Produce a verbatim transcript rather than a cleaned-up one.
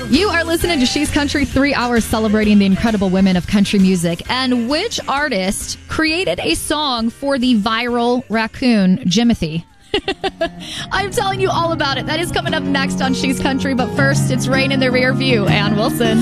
You are listening to She's Country, three hours celebrating the incredible women of country music. And which artist created a song for the viral raccoon, Jimothy? I'm telling you all about it. That is coming up next on She's Country. But first, it's Rain in the Rear View. Ann Wilson.